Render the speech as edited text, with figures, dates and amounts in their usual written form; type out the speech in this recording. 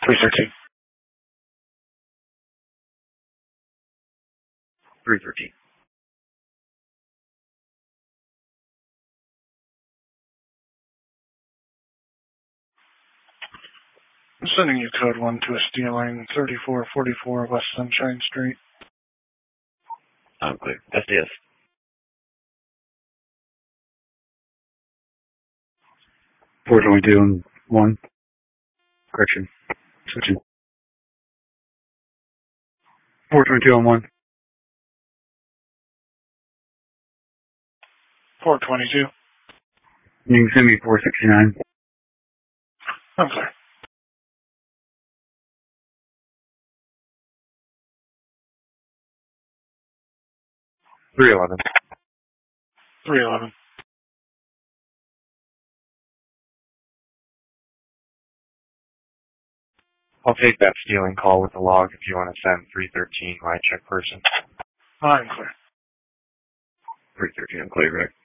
313. 313. I'm sending you code 1 to a steel line, 3444 West Sunshine Street. I'm clear. SDS. Four 22 and 1. Correction. Switching. 422 and 1. 422. You can send me 469. I'm clear. 311. 311. I'll take that stealing call with the log if you want to send 313 my check person. I'm clear. 313, I'm clear, Rick.